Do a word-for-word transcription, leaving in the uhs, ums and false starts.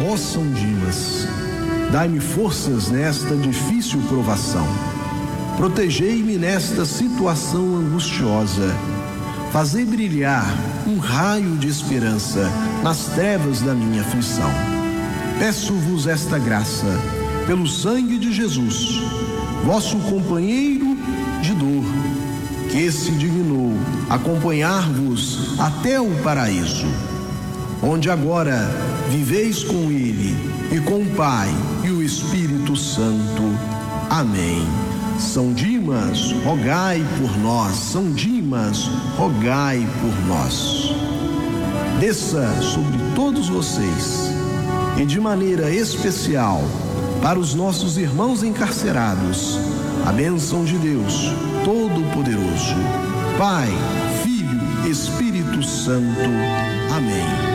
vós, São Dimas, dai-me forças nesta difícil provação. Protegei-me nesta situação angustiosa. Fazei brilhar um raio de esperança nas trevas da minha aflição. Peço-vos esta graça, pelo sangue de Jesus, vosso companheiro de dor, que se dignou acompanhar-vos até o paraíso, onde agora viveis com ele e com o Pai e o Espírito Santo. Amém. São Dimas, rogai por nós. São Dimas, rogai por nós. Desça sobre todos vocês, e de maneira especial para os nossos irmãos encarcerados, a bênção de Deus Todo-Poderoso, Pai, Filho, Espírito Santo. Amém.